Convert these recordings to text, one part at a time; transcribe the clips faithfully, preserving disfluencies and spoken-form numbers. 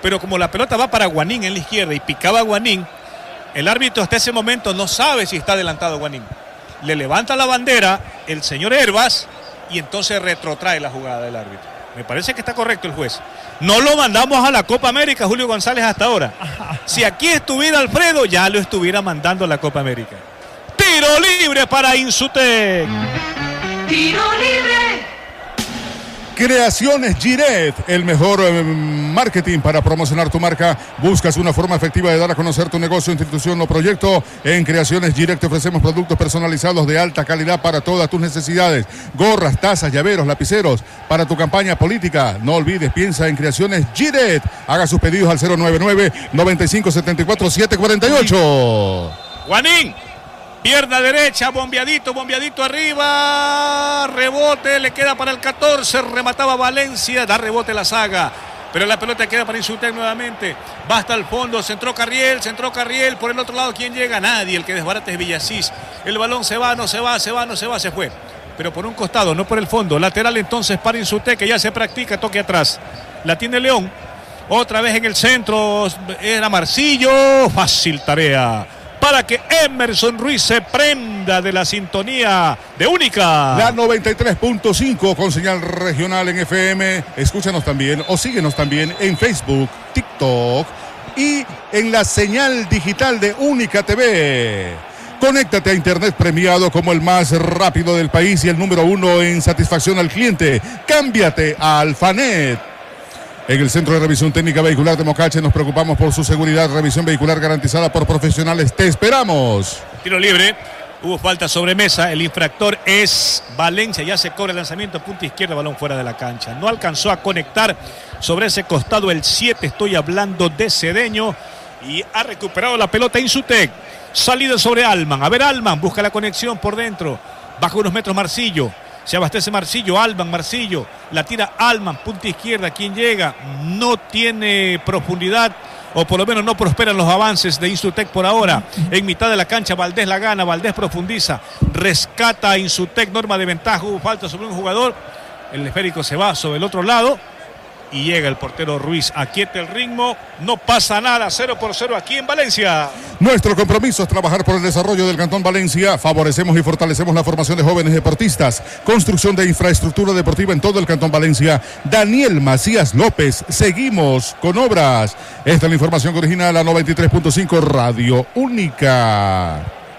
pero como la pelota va para Guanín en la izquierda y picaba a Guanín, el árbitro hasta ese momento no sabe si está adelantado Guanín. Le levanta la bandera el señor Herbas y entonces retrotrae la jugada del árbitro. Me parece que está correcto el juez. No lo mandamos a la Copa América, Julio González, hasta ahora. Si aquí estuviera Alfredo, ya lo estuviera mandando a la Copa América. Tiro libre para Insutec. Tiro libre. Creaciones Giret, el mejor eh, marketing para promocionar tu marca. Buscas una forma efectiva de dar a conocer tu negocio, institución o proyecto. En Creaciones Giret te ofrecemos productos personalizados de alta calidad para todas tus necesidades. Gorras, tazas, llaveros, lapiceros para tu campaña política. No olvides, piensa en Creaciones Giret. Haga sus pedidos al cero nueve nueve, nueve cinco siete cuatro, siete cuatro ocho. Juanín. Pierna derecha, bombeadito, bombeadito arriba, rebote, le queda para el catorce, remataba Valencia, da rebote la saga, pero la pelota queda para Insutec nuevamente, va hasta el fondo, centró Carriel, centró Carriel, por el otro lado, ¿quién llega? Nadie, el que desbarata es Villasís, el balón se va, no se va, se va, no se va, se fue, pero por un costado, no por el fondo, lateral entonces para Insutec, que ya se practica, toque atrás, la tiene León, otra vez en el centro, era Marcillo, fácil tarea para que Emerson Ruiz se prenda de la sintonía de Única. La noventa y tres punto cinco con señal regional en F M. Escúchanos también o síguenos también en Facebook, TikTok y en la señal digital de Única T V. Conéctate a Internet premiado como el más rápido del país y el número uno en satisfacción al cliente. Cámbiate a Alfanet. En el Centro de Revisión Técnica Vehicular de Mocache nos preocupamos por su seguridad. Revisión vehicular garantizada por profesionales. Te esperamos. Tiro libre. Hubo falta sobre mesa. El infractor es Valencia. Ya se cobra el lanzamiento. Punta izquierda. Balón fuera de la cancha. No alcanzó a conectar sobre ese costado el siete. Estoy hablando de Cedeño. Y ha recuperado la pelota Insutec. Salida sobre Alman. A ver, Alman busca la conexión por dentro. Baja unos metros Marcillo. Se abastece Marcillo, Alman, Marcillo, la tira Alman, punta izquierda, quien llega, no tiene profundidad, o por lo menos no prosperan los avances de Insutec por ahora. En mitad de la cancha, Valdés la gana, Valdés profundiza, rescata a Insutec, norma de ventaja, hubo falta sobre un jugador, el esférico se va sobre el otro lado, y llega el portero Ruiz, aquieta el ritmo, no pasa nada, cero por cero aquí en Valencia. Nuestro compromiso es trabajar por el desarrollo del Cantón Valencia. Favorecemos y fortalecemos la formación de jóvenes deportistas. Construcción de infraestructura deportiva en todo el Cantón Valencia. Daniel Macías López. Seguimos con obras. Esta es la información que origina la noventa y tres punto cinco Radio Única.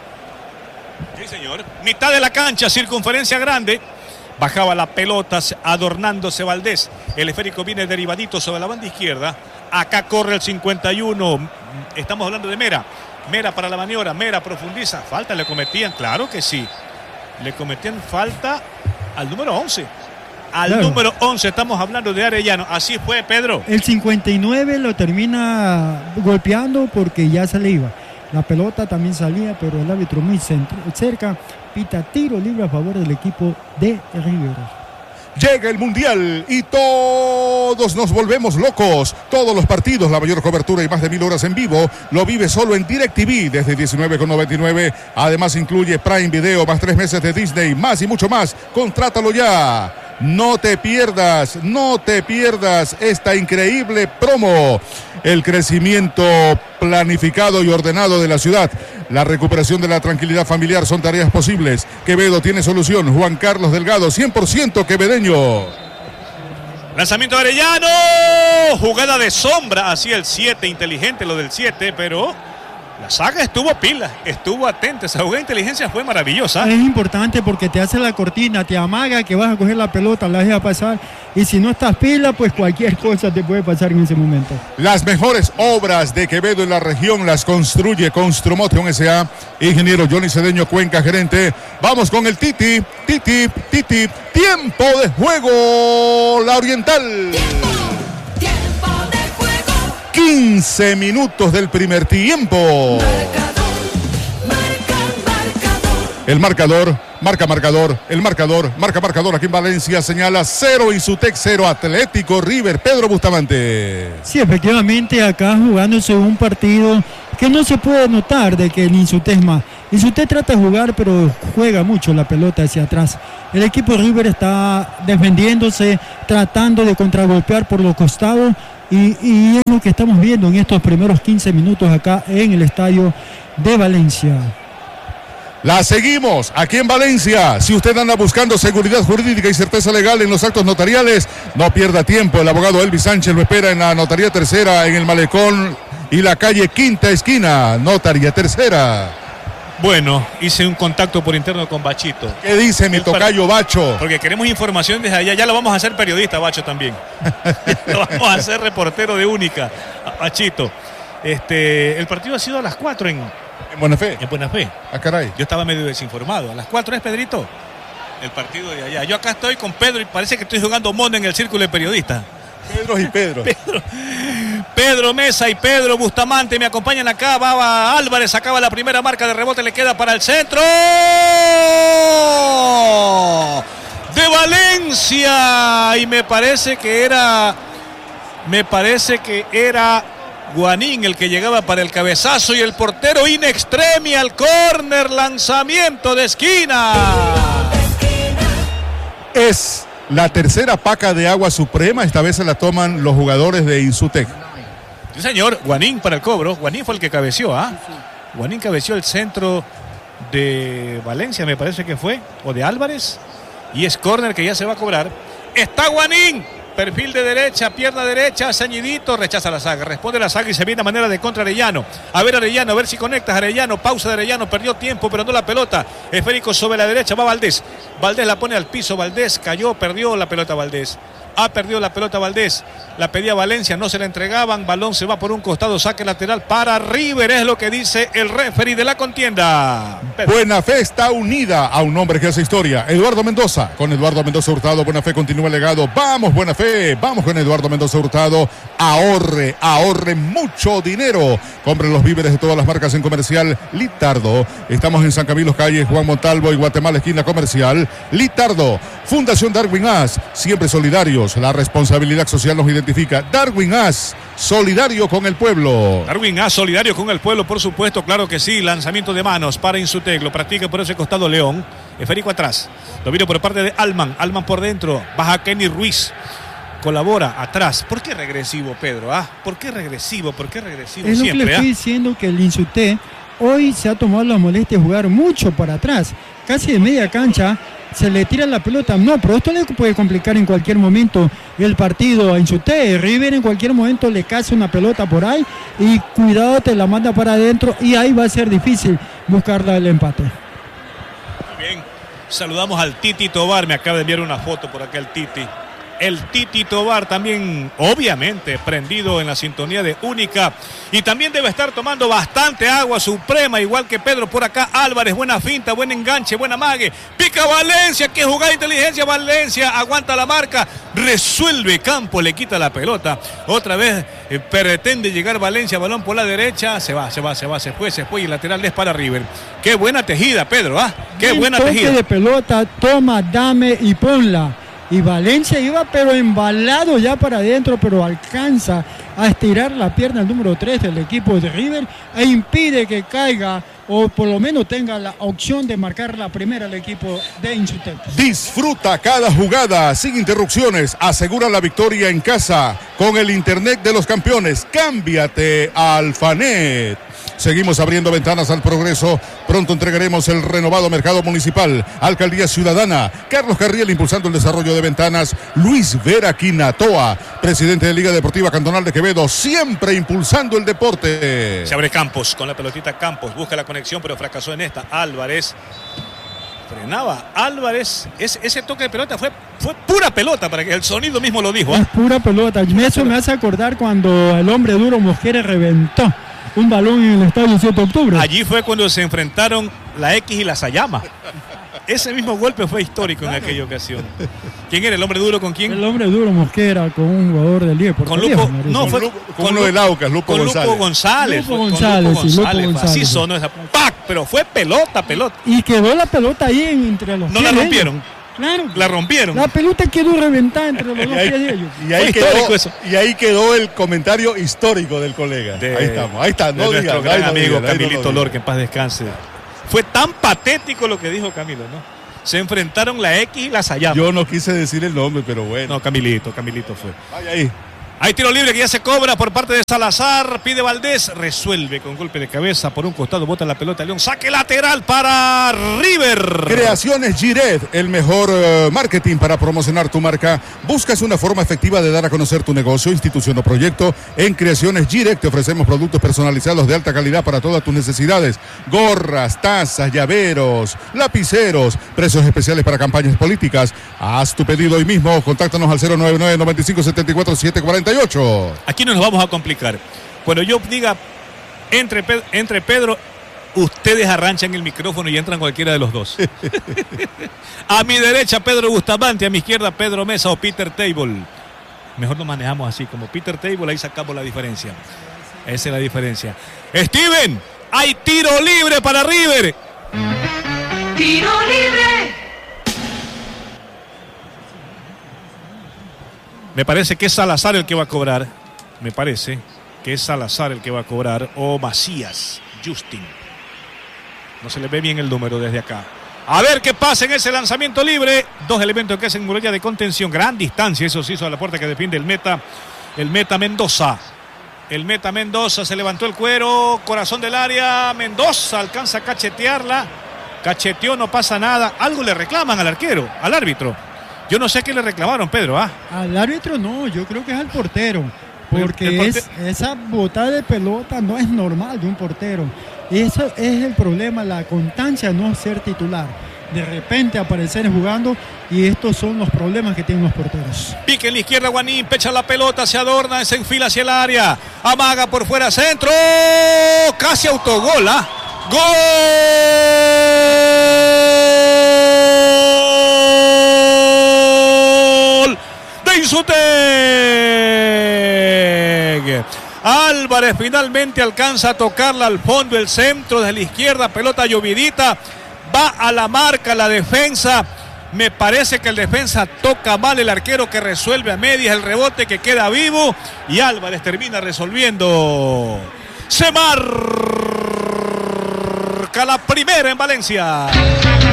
Sí, señor. Mitad de la cancha, circunferencia grande. Bajaba la pelota adornándose Valdés. El esférico viene derivadito sobre la banda izquierda. Acá corre el cincuenta y uno. Estamos hablando de Mera. Mera para la maniobra. Mera profundiza. Falta le cometían. Claro que sí. Le cometían falta al número once. Al claro. número once. Estamos hablando de Arellano. Así fue, Pedro. El cincuenta y nueve lo termina golpeando porque ya se le iba. La pelota también salía, pero el árbitro muy centro, cerca. Pita tiro libre a favor del equipo de River. Llega el Mundial y todos nos volvemos locos. Todos los partidos, la mayor cobertura y más de mil horas en vivo, lo vive solo en DirecTV desde diecinueve con noventa y nueve. Además incluye Prime Video, más tres meses de Disney, más y mucho más. Contrátalo ya. No te pierdas, no te pierdas esta increíble promo. El crecimiento planificado y ordenado de la ciudad. La recuperación de la tranquilidad familiar son tareas posibles. Quevedo tiene solución. Juan Carlos Delgado, cien por ciento quevedeño. Lanzamiento de Arellano. Jugada de sombra hacia el siete. Inteligente lo del siete, pero la saga estuvo pila, estuvo atenta. Esa jugada de inteligencia fue maravillosa. Es importante porque te hace la cortina, te amaga que vas a coger la pelota, la deja pasar. Y si no estás pila, pues cualquier cosa te puede pasar en ese momento. Las mejores obras de Quevedo en la región las construye Construmotion S A. Ingeniero Johnny Cedeño Cuenca, gerente. Vamos con el Titi, Titi, Titi. Tiempo de juego, la Oriental. Tiempo, tiempo de juego. quince minutos del primer tiempo. Marcador, marca, marcador. El marcador, marca marcador, el marcador, marca marcador aquí en Valencia, señala cero Insutec, cero Atlético River. Pedro Bustamante. Sí, efectivamente, acá jugándose un partido que no se puede notar de que el Insutec es más. Insutec trata de jugar, pero juega mucho la pelota hacia atrás. El equipo River está defendiéndose, tratando de contragolpear por los costados, Y, y es lo que estamos viendo en estos primeros quince minutos acá en el estadio de Valencia. La seguimos aquí en Valencia. Si usted anda buscando seguridad jurídica y certeza legal en los actos notariales, no pierda tiempo. El abogado Elvis Sánchez lo espera en la Notaría Tercera, en el Malecón y la calle Quinta Esquina. Notaría Tercera. Bueno, hice un contacto por interno con Bachito. ¿Qué dice mi El par- tocayo Bacho? Porque queremos información desde allá. Ya lo vamos a hacer periodista, Bacho, también. Lo vamos a hacer reportero de Única, Bachito. Este, el partido ha sido a las cuatro en, En Buena Fe. en Buena Fe. Ah, caray. Yo estaba medio desinformado. A las cuatro es, Pedrito, el partido de allá. Yo acá estoy con Pedro y parece que estoy jugando mono en el círculo de periodistas. Pedro y Pedro. Pedro Mesa y Pedro Bustamante me acompañan acá. Baba Álvarez sacaba la primera marca de rebote, le queda para el centro de Valencia. Y me parece que era, me parece que era Guanín el que llegaba para el cabezazo y el portero in extremis al córner, lanzamiento de esquina. Es la tercera paca de agua suprema. Esta vez se la toman los jugadores de Insutec. Sí, señor, Guanín para el cobro. Guanín fue el que cabeció, ¿ah? Guanín cabeció el centro de Valencia, me parece que fue, o de Álvarez. Y es córner que ya se va a cobrar. Está Guanín, perfil de derecha, pierna derecha, ceñidito, rechaza la saga. Responde la saga y se viene a manera de contra Arellano. A ver Arellano, a ver si conectas Arellano. Pausa de Arellano, perdió tiempo, pero no la pelota. Esférico sobre la derecha, va Valdés. Valdés la pone al piso, Valdés cayó, perdió la pelota Valdés. Ha perdido la pelota Valdés. La pedía Valencia, no se la entregaban. Balón se va por un costado, saque lateral para River. Es lo que dice el referee de la contienda. Pedro. Buena Fe está unida a un hombre que hace historia. Eduardo Mendoza. Con Eduardo Mendoza Hurtado, Buena Fe continúa el legado. Vamos, Buena Fe. Vamos con Eduardo Mendoza Hurtado. Ahorre, ahorre mucho dinero. Compre los víveres de todas las marcas en Comercial Litardo. Estamos en San Camilo, calle Juan Montalvo y Guatemala, esquina Comercial Litardo. Fundación Darwin As, siempre solidarios. La responsabilidad social nos identifica. Darwin As, solidario con el pueblo. Darwin A, solidario con el pueblo, por supuesto, claro que sí. Lanzamiento de manos para Insutec, lo practica por ese costado León. Esférico atrás, dominio por parte de Alman. Alman por dentro, baja Kenny Ruiz. Colabora atrás. ¿Por qué regresivo, Pedro? ¿Ah? ¿Por qué regresivo? ¿Por qué regresivo Es lo siempre? que le ¿ah? estoy diciendo, que el Insutec hoy se ha tomado la molestia de jugar mucho para atrás, casi de media cancha. Se le tira la pelota, no, pero esto le puede complicar en cualquier momento el partido a Insutec. River en cualquier momento le caza una pelota por ahí y cuidado, te la manda para adentro y ahí va a ser difícil buscarla el empate. Muy bien, saludamos al Titi Tobar, me acaba de enviar una foto por acá el Titi. El Titi Tobar también, obviamente, prendido en la sintonía de Única. Y también debe estar tomando bastante agua suprema, igual que Pedro por acá. Álvarez, buena finta, buen enganche, buena mague. Pica Valencia, que jugada de inteligencia Valencia. Aguanta la marca, resuelve Campo, le quita la pelota. Otra vez eh, pretende llegar Valencia, balón por la derecha. Se va, se va, se va, se fue, se fue. Y el lateral es para River. Qué buena tejida, Pedro, ¿ah? Qué Bien, buena toque tejida. de pelota, toma, dame y ponla. Y Valencia iba pero embalado ya para adentro, pero alcanza a estirar la pierna el número tres del equipo de River e impide que caiga o por lo menos tenga la opción de marcar la primera el equipo de Insutec. Disfruta cada jugada sin interrupciones. Asegura la victoria en casa con el Internet de los campeones. Cámbiate a Alfanet. Seguimos abriendo ventanas al progreso. Pronto entregaremos el renovado mercado municipal. Alcaldía Ciudadana. Carlos Carriel impulsando el desarrollo de ventanas. Luis Vera Quinatoa, presidente de Liga Deportiva Cantonal de Quevedo, siempre impulsando el deporte. Se abre Campos con la pelotita Campos. Busca la conexión, pero fracasó en esta. Álvarez frenaba. Álvarez, ese, ese toque de pelota fue, fue pura pelota, para que el sonido mismo lo dijo. ¿eh? Es pura pelota. Eso me hace acordar cuando el hombre duro Mosquera reventó un balón en el estadio siete de octubre. Allí fue cuando se enfrentaron la X y la Sayama. Ese mismo golpe fue histórico en aquella ocasión. ¿Quién era el hombre duro con quién? El hombre duro Mosquera con un jugador del Liga. Con Lupo, no fue Con, con uno de Laucas, Lupo con González. Lupo González. Lupo fue con González, Lupo sí, Lupo González. González, Así sí. sonó esa ¡pac! Pero fue pelota, pelota. Y quedó la pelota ahí entre los No pies la de rompieron. ellos. Claro. La rompieron. La pelota quedó reventada entre los dos Y ahí, pies de ellos. y ahí Fue quedó, histórico eso. y ahí quedó el comentario histórico del colega. De- ahí estamos, ahí está. de No nuestro digan, gran ahí no amigo digan, ahí no Camilito lo digan. Lor, que en paz descanse. Fue tan patético lo que dijo Camilo, ¿no? Se enfrentaron la X y la Sayama. Yo no quise decir el nombre, pero bueno. No, Camilito, Camilito fue. Vaya ahí. Hay tiro libre que ya se cobra por parte de Salazar. Pide Valdés. Resuelve con golpe de cabeza. Por un costado bota la pelota León. Saque lateral para River. Creaciones Giret, el mejor uh, marketing para promocionar tu marca. ¿Buscas una forma efectiva de dar a conocer tu negocio, institución o proyecto? En Creaciones Giret te ofrecemos productos personalizados de alta calidad para todas tus necesidades. Gorras, tazas, llaveros, lapiceros, precios especiales para campañas políticas. Haz tu pedido hoy mismo. Contáctanos al cero nueve nueve, noventa y cinco, setenta y cuatro, siete cuarenta y ocho. Aquí no nos vamos a complicar. Cuando yo diga entre, entre Pedro, ustedes arranchan el micrófono y entran cualquiera de los dos. A mi derecha Pedro Bustamante, a mi izquierda Pedro Mesa o Peter Table. Mejor nos manejamos así, como Peter Table, ahí sacamos la diferencia. Esa es la diferencia. Steven, hay tiro libre para River. Tiro libre. Me parece que es Salazar el que va a cobrar. Me parece que es Salazar el que va a cobrar. O Macías, Justin. No se le ve bien el número desde acá. A ver qué pasa en ese lanzamiento libre. Dos elementos que hacen muralla de contención. Gran distancia, eso sí, hizo a la puerta que defiende el meta. El meta Mendoza. El meta Mendoza se levantó el cuero. Corazón del área. Mendoza alcanza a cachetearla. Cacheteó, no pasa nada. Algo le reclaman al arquero, al árbitro. Yo no sé qué le reclamaron, Pedro. ¿ah? Al árbitro no, yo creo que es al portero. Porque El- el porte- es, esa botada de pelota no es normal de un portero. Y eso es el problema, la constancia de no ser titular. De repente aparecer jugando y estos son los problemas que tienen los porteros. Pique en la izquierda, Guanín, pecha la pelota, se adorna, se enfila hacia el área. Amaga por fuera, centro. Casi autogol, ¿ah? ¡Gol! De Insuteg. Álvarez finalmente alcanza a tocarla al fondo, el centro desde la izquierda, pelota llovidita. Va a la marca la defensa. Me parece que el defensa toca mal, el arquero que resuelve a medias, el rebote que queda vivo y Álvarez termina resolviendo. Se marca la primera en Valencia.